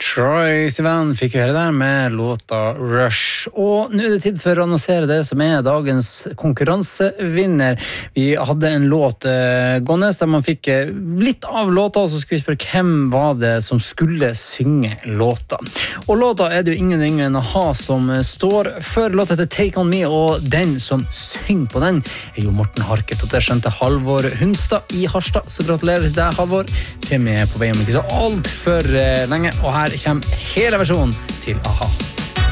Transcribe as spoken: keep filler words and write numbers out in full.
Troye Sivan fikk høre der med låta Rush. Og nå er det tid for å annonsere det som er dagens konkurransevinner. Vi hadde en låt uh, gående der man fikk uh, litt av låta, og så skulle vi spørre hvem var det som skulle synge låta. Og låta er det jo ingen ringere enn A-ha som uh, står for. Låta heter Take On Me, og den som synger på den er jo Morten Harket, og det skjønte Halvor Hunstad i Harstad. Så gratulerer til deg, Halvor. Premie på vei om ikke så alt for uh, lenge. Og her kommer hele versjonen til A-ha.